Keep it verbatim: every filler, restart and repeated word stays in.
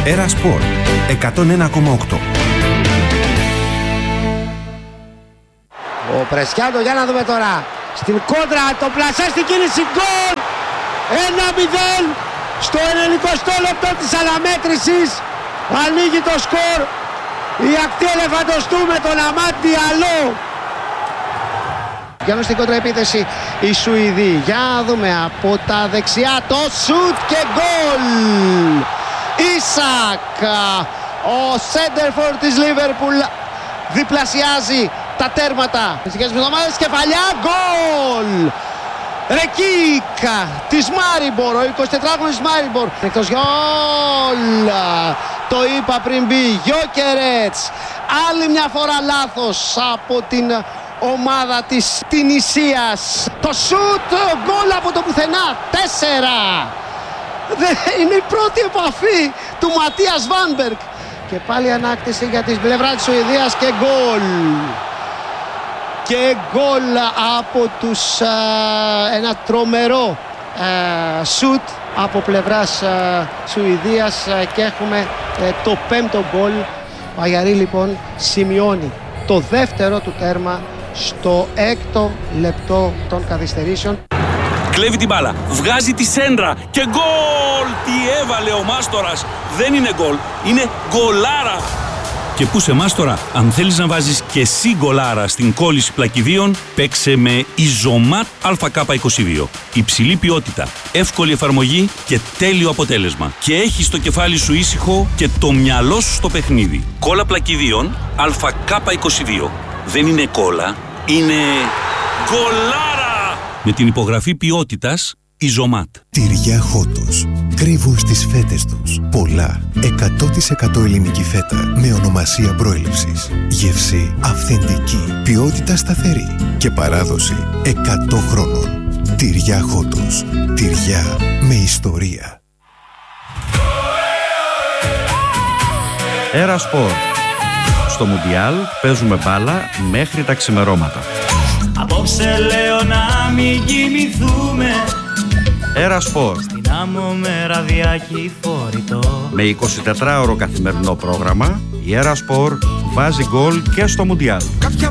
Έρα Σπορ εκατόν ένα κόμμα οκτώ. Ο Πρεσιάντο, για να δούμε τώρα. Στην κόντρα, το πλασέ στην κίνηση, γκολ! ένα μηδέν στο ενενηκοστό λεπτό της αναμέτρησης. Ανοίγει το σκορ η ακτή Ελεφαντοστού με τον Αμάντ Διαλό. Βγαίνουν στην κόντρα επίθεση οι Σουηδοί. Για να δούμε από τα δεξιά το σουτ και γκολ! Ίσακ, ο σέντερφορ της Λίβερπουλ, διπλασιάζει τα τέρματα. Φυσικές εβδομάδες, κεφαλιά, γκολ! Ρεκίκα της Μάριμπορ, ο εικοσιτετράχρονος Μάριμπορ. Εκτός γκολ! Το είπα πριν μπει, Γιόκερετς. Άλλη μια φορά λάθος από την ομάδα της Τινησίας. Το σουτ, γκολ από το πουθενά, τέσσερα. Είναι η πρώτη επαφή του Ματίας Βάνμπεργκ. Και πάλι ανάκτηση για την πλευρά της Σουηδίας και γκολ. Και γκολ από τους α, ένα τρομερό α, σουτ από πλευράς α, Σουηδίας α, και έχουμε α, το πέμπτο γκολ. Ο Αγιαρί λοιπόν σημειώνει το δεύτερο του τέρμα στο έκτο λεπτό των καθυστερήσεων. Κλέβει την μπάλα, βγάζει τη σέντρα και γκολ! Τι έβαλε ο Μάστορας! Δεν είναι γκολ, είναι γκολάρα! Και πού σε Μάστορα, αν θέλεις να βάζεις και εσύ γκολάρα στην κόλληση πλακιδίων, παίξε με Ιζωμάτ Α Κ είκοσι δύο. Υψηλή ποιότητα, εύκολη εφαρμογή και τέλειο αποτέλεσμα. Και έχεις το κεφάλι σου ήσυχο και το μυαλό σου στο παιχνίδι. Κόλλα πλακιδίων Α Κ είκοσι δύο. Δεν είναι κόλλα, είναι γκολάρα! Με την υπογραφή ποιότητας Ιζωμάτ. Τυριά Χότος. Κρύβουν στις φέτες τους πολλά εκατό τοις εκατό ελληνική φέτα με ονομασία προέλευσης. Γεύση αυθεντική, ποιότητα σταθερή και παράδοση εκατό χρόνων. Τυριά Χότος. Τυριά με ιστορία. Έρα Σπορ. Στο Μουντιάλ παίζουμε μπάλα μέχρι τα ξημερώματα. Απόψε λέω να μην κοιμηθούμε. Έρα Σπορ. Στην άμμο με ραδιάκι φορητό. Με εικοσιτετράωρο καθημερινό πρόγραμμα, η Έρα Σπορ βάζει γκολ και στο Μουντιάλ.